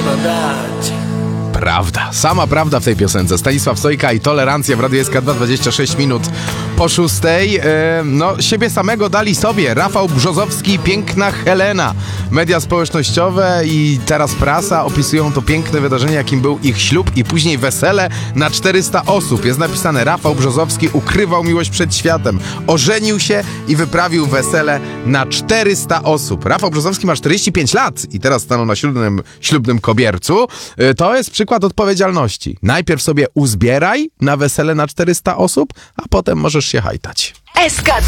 można dać. Prawda, sama prawda w tej piosence. Stanisław Sojka i Tolerancja w Radiu SK2, 26 minut po 6:00. Siebie samego dali sobie Rafał Brzozowski, piękna Helena. Media społecznościowe i teraz prasa opisują to piękne wydarzenie, jakim był ich ślub i później wesele na 400 osób. Jest napisane: Rafał Brzozowski ukrywał miłość przed światem, ożenił się i wyprawił wesele na 400 osób. Rafał Brzozowski ma 45 lat i teraz stanął na ślubnym kobiercu. To jest przykład odpowiedzialności. Najpierw sobie uzbieraj na wesele na 400 osób, a potem możesz się hajtać. SK2